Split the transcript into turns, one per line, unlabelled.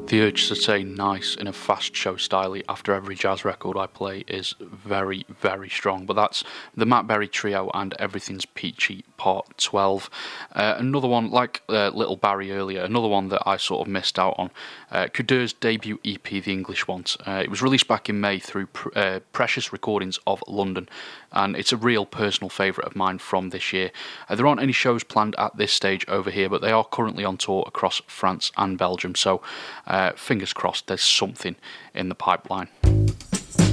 The urge to say nice in a fast show style after every jazz record I play is very, very strong. But that's the Matt Berry Trio and Everything's Peachy Part 12. Another one, like Little Barry earlier, another one that I sort of missed out on. Kudeur's debut EP, The English Ones. It was released back in May through Precious Recordings of London, and it's a real personal favourite of mine from this year. There aren't any shows planned at this stage over here, but they are currently on tour across France and Belgium, so fingers crossed there's something in the pipeline.